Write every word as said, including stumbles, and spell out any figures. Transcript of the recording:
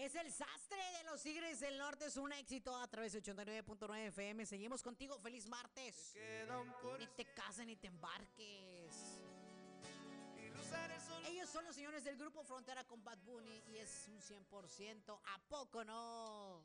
Es el sastre de los Tigres del Norte, es un éxito a través de ochenta y nueve punto nueve F M. Seguimos contigo, feliz martes. Ni te cases ni te embarques. Ellos son los señores del grupo Frontera con Bad Bunny y es un cien por ciento. ¿A poco no?